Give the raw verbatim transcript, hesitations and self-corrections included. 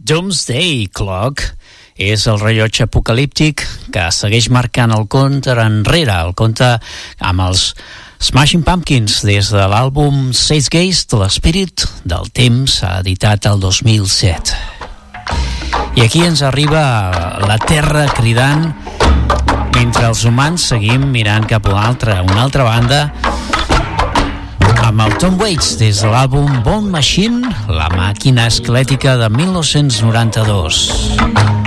Doomsday Clock és el rellotge apocalíptic que segueix marcant el compte enrere, el compte amb els Smashing Pumpkins des de l'àlbum Zeitgeist, l'espírit del temps, editat el dos mil set. I aquí ens arriba la Terra cridant mentre els humans seguim mirant cap a una altra, una altra banda, amb el Tom Waits des de l'àlbum Bone Machine, la màquina esquelètica de mil nou-cents noranta-dos.